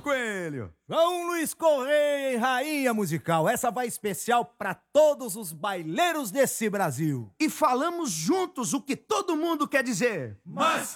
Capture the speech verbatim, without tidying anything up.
Coelho. João Luiz Correia em Rainha Musical. Essa vai especial para todos os baileiros desse Brasil. E falamos juntos o que todo mundo quer dizer. Mas